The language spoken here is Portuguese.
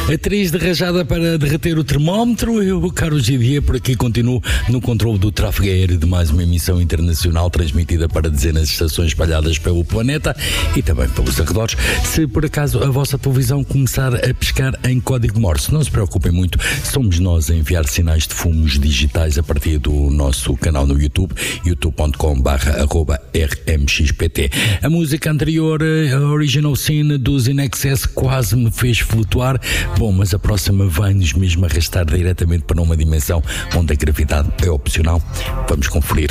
Atriz de rajada para derreter o termómetro. Eu, Carlos Gidier, por aqui continuo no controle do tráfego aéreo de mais uma emissão internacional transmitida para dezenas de estações espalhadas pelo planeta e também pelos arredores. Se por acaso a vossa televisão começar a pescar em código Morse, não se preocupem muito, somos nós a enviar sinais de fumos digitais a partir do nosso canal no YouTube, youtube.com/rmxpt. A música anterior, a Original Sin dos In Excess, quase me fez flutuar. Bom, mas a próxima vai-nos mesmo arrastar diretamente para uma dimensão onde a gravidade é opcional. Vamos conferir.